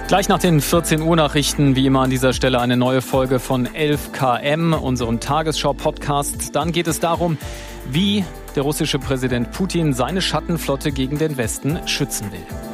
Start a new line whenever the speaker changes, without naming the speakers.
Gleich nach den 14 Uhr Nachrichten, wie immer an dieser Stelle eine neue Folge von 11KM, unserem Tagesschau-Podcast. Dann geht es darum, wie der russische Präsident Putin seine Schattenflotte gegen den Westen schützen will.